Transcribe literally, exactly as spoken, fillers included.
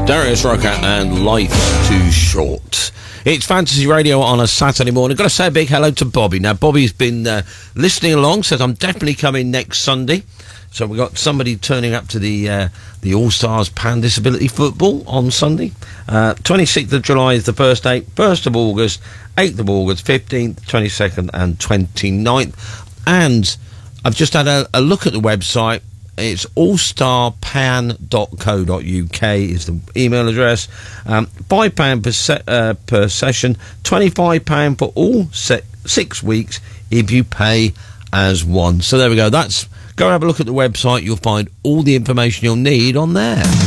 Darius Rucker and Life's Too Short. It's Fantasy Radio on a Saturday morning. Got to say a big hello to Bobby. Now, Bobby's been uh, listening along, says I'm definitely coming next Sunday. So we've got somebody turning up to the uh, the All-Stars Pan Disability Football on Sunday. Uh, twenty-sixth of July is the first date, first of August, eighth of August, fifteenth, twenty-second and twenty-ninth. And I've just had a, a look at the website. It's all star pan dot co dot U K is the email address. Um, five pounds per, se- uh, per session, twenty-five pounds for all se- six weeks if you pay as one. So there we go. That's Go have a look at the website. You'll find all the information you'll need on there.